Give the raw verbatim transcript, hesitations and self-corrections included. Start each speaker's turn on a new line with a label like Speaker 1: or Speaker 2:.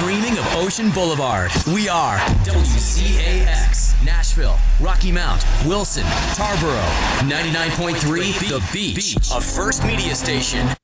Speaker 1: Streaming of Ocean Boulevard. We are W C A X, Nashville, Rocky Mount, Wilson, Tarboro, ninety-nine point three, The Beach, a First Media station.